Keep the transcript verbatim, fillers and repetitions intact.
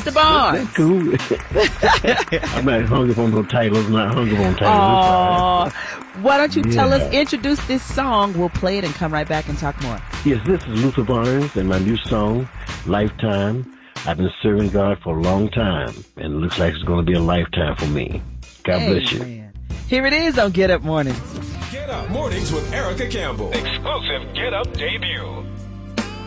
Luther Barnes. That's cool. I'm not hung up on no titles. I'm not hung up on titles. Aww. Why don't you yeah. tell us, introduce this song. We'll play it and come right back and talk more. Yes, this is Luther Barnes and my new song, Lifetime. I've been serving God for a long time, and it looks like it's going to be a lifetime for me. God Amen. bless you. Here it is on Get Up Mornings. Get Up Mornings with Erica Campbell. Exclusive Get Up debut.